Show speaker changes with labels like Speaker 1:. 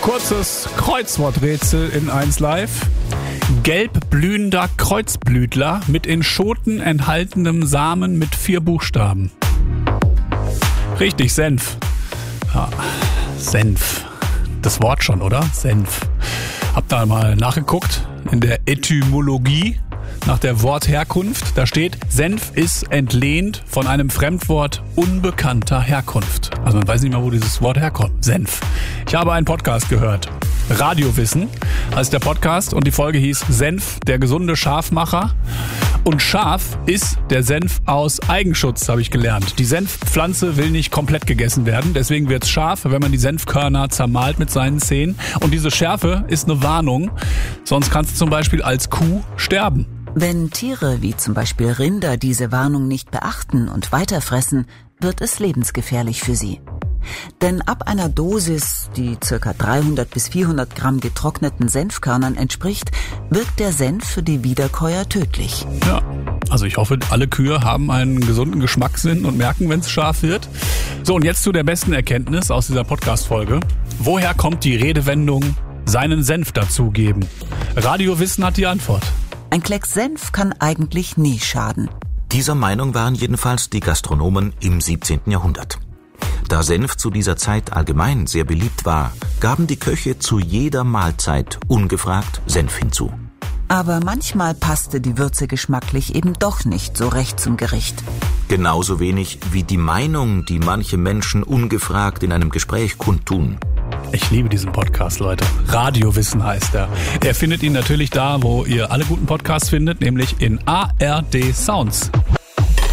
Speaker 1: Kurzes Kreuzworträtsel in 1 Live. Gelb blühender Kreuzblütler mit in Schoten enthaltenem Samen mit 4 Buchstaben. Richtig, Senf. Ja, Senf. Das Wort schon, oder? Senf. Hab da mal nachgeguckt in der Etymologie nach der Wortherkunft. Da steht, Senf ist entlehnt von einem Fremdwort unbekannter Herkunft. Also man weiß nicht mal, wo dieses Wort herkommt. Senf. Ich habe einen Podcast gehört. Radiowissen heißt der Podcast und die Folge hieß Senf, der gesunde Scharfmacher. Und scharf ist der Senf aus Eigenschutz, habe ich gelernt. Die Senfpflanze will nicht komplett gegessen werden, deswegen wird's scharf, wenn man die Senfkörner zermahlt mit seinen Zähnen. Und diese Schärfe ist eine Warnung, sonst kannst du zum Beispiel als Kuh sterben.
Speaker 2: Wenn Tiere wie zum Beispiel Rinder diese Warnung nicht beachten und weiterfressen, wird es lebensgefährlich für sie. Denn ab einer Dosis, die ca. 300 bis 400 Gramm getrockneten Senfkörnern entspricht, wirkt der Senf für die Wiederkäuer tödlich.
Speaker 1: Ja, also ich hoffe, alle Kühe haben einen gesunden Geschmackssinn und merken, wenn es scharf wird. So, und jetzt zu der besten Erkenntnis aus dieser Podcast-Folge. Woher kommt die Redewendung, seinen Senf dazugeben? Radiowissen hat die Antwort.
Speaker 2: Ein Klecks Senf kann eigentlich nie schaden.
Speaker 3: Dieser Meinung waren jedenfalls die Gastronomen im 17. Jahrhundert. Da Senf zu dieser Zeit allgemein sehr beliebt war, gaben die Köche zu jeder Mahlzeit ungefragt Senf hinzu.
Speaker 2: Aber manchmal passte die Würze geschmacklich eben doch nicht so recht zum Gericht.
Speaker 3: Genauso wenig wie die Meinung, die manche Menschen ungefragt in einem Gespräch kundtun.
Speaker 1: Ich liebe diesen Podcast, Leute. Radiowissen heißt er. Ihr findet ihn natürlich da, wo ihr alle guten Podcasts findet, nämlich in ARD Sounds.